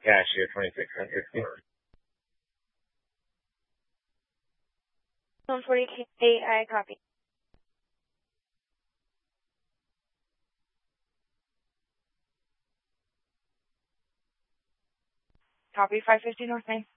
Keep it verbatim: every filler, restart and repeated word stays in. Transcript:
Cashier twenty-six ten sixty. one forty-eight, I copy. Copy five fifty North Main.